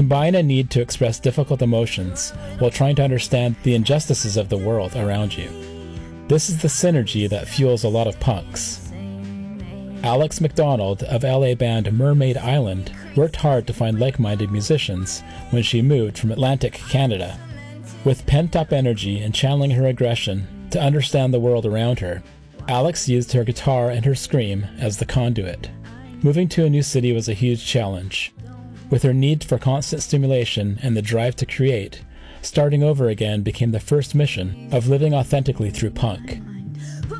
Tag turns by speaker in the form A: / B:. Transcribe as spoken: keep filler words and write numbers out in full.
A: Combine a need to express difficult emotions while trying to understand the injustices of the world around you. This is the synergy that fuels a lot of punks. Alex McDonald of L A band Mermaid Island worked hard to find like-minded musicians when she moved from Atlantic Canada. With pent-up energy and channeling her aggression to understand the world around her, Alex used her guitar and her scream as the conduit. Moving to a new city was a huge challenge. With her need for constant stimulation and the drive to create, starting over again became the first mission of living authentically through punk.